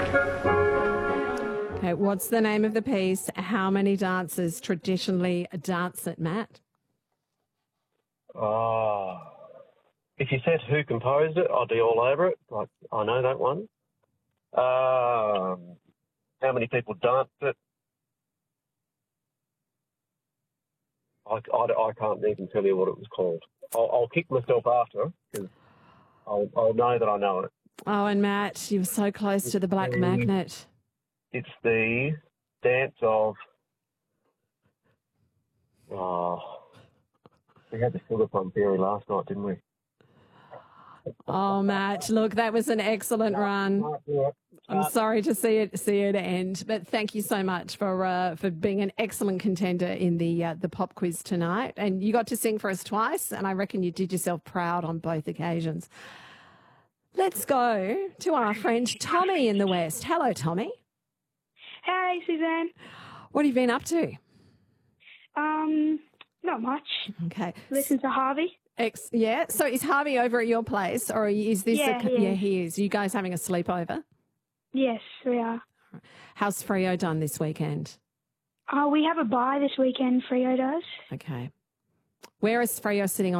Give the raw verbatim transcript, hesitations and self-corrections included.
Okay, what's the name of the piece? How many dancers traditionally dance it, Matt? Oh, if you said who composed it, I'd be all over it. Like, I know that one. Um, how many people danced it? I, I, I can't even tell you what it was called. I'll, I'll kick myself after because I'll, I'll know that I know it. Oh, and Matt, you were so close It's to the Black the, Magnet. It's the dance of... Oh, we had the Sugar Plum Fairy last night, didn't we? Oh, Matt, look, that was an excellent run. I'm sorry to see it see it end, but thank you so much for uh, for being an excellent contender in the uh, the pop quiz tonight. And you got to sing for us twice, and I reckon you did yourself proud on both occasions. Let's go to our friend Tommy in the West. Hello, Tommy. Hey, Suzanne. What have you been up to? Um, not much. Okay. Listen to Harvey. Ex- yeah. So is Harvey over at your place, or is this? Yeah, a, he yeah, is. he is. You guys having a sleepover? Yes, we are. How's Freo done this weekend? Uh, we have a bye this weekend, Freo does. Okay. Where is Freo sitting on